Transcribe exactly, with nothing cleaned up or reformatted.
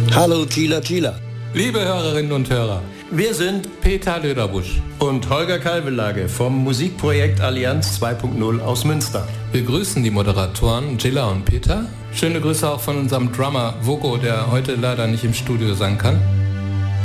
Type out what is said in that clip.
Hallo Gila Gila. Liebe Hörerinnen und Hörer, wir sind Peter Löderbusch und Holger Kalvelage vom Musikprojekt Allianz zwei Punkt null aus Münster. Wir grüßen die Moderatoren Gila und Peter. Schöne Grüße auch von unserem Drummer Vogo, der heute leider nicht im Studio sein kann.